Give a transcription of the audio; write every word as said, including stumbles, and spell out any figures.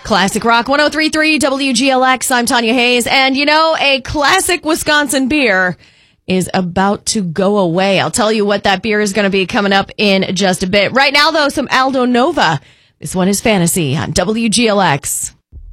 Classic Rock one oh three point three W G L X. I'm Tanya Hayes. And you know, a classic Wisconsin beer is about to go away. I'll tell you what that beer is going to be coming up in just a bit. Right now, though, some Aldo Nova. This one is Fantasy on W G L X.